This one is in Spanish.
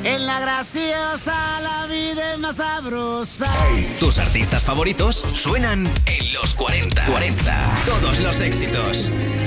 En la graciosa la vida es más sabrosa. Tus artistas favoritos suenan en los 40. Todos los éxitos.